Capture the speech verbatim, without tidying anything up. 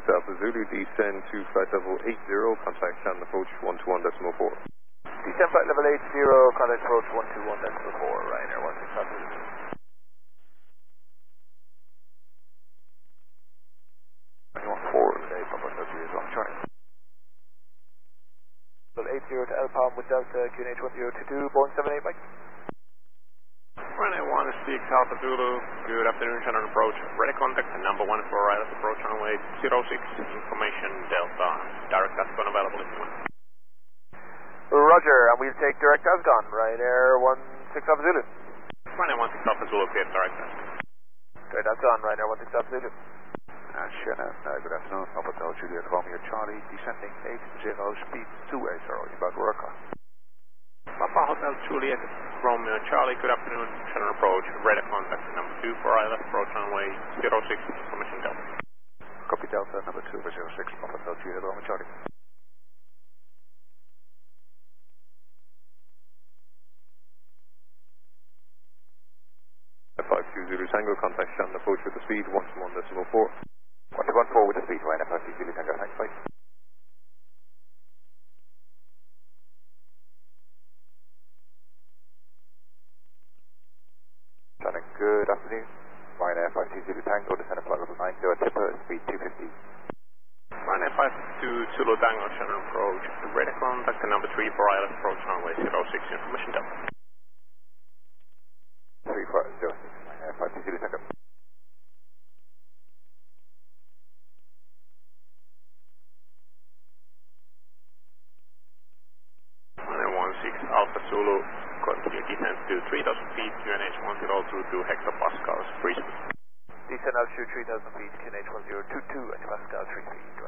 six Alpha Zulu, descend to flight level eight zero, contact Shannon approach one two one decimal four. Descend flight level eight zero, contact approach one two one decimal four, Ryanair one six Alpha Zulu. one four, today, Papa Delta is on Charlie. Level eight zero to Alpha with Delta, Q N H one zero two two, Boeing seven eight, Mike. Ryanair one six Alpha Zulu, good afternoon, Shannon approach, ready contact, number one for wireless approach runway zero six, information Delta, direct Ascon available if you want. Roger, and we'll take direct Ascon, Ryanair one six Alpha Zulu. Ryanair one six Alpha Zulu, clear direct Ascon. Direct Ascon, Ryanair one six Alpha Zulu. Uh, Shannon, uh, good afternoon, Papa Delta Juliet Romeo Charlie, descending eight zero, speed two eight zero, inbound worker. Papa Hotel Juliet Romeo Charlie, good afternoon, Shannon approach, ready contact, number two for wireless approach runway zero six, information Delta. Copy Delta, number two for zero six, Papa Delta Juliet Romeo Charlie. five two Zulu Tango, contact Shannon approach with the speed one two one decimal four. one two one four with the speed, Ryanair five two Zulu Tango, thanks, bye. Shannon, good afternoon. Ryanair five two Zulu Tango, descend flight level nine zero, tipper, speed two fifty. Ryanair five two Zulu Tango, Shannon approach, ready contact, number three for wireless approach runway zero six, information Delta. three four zero six, Ryanair five two Zulu Tango. Ryanair one six Alpha Zulu, continue descent to three thousand feet, Q N H one zero two two hectopascals, free speed. Descend altitude three thousand feet, Q N H one zero two two, and Pascal three speed.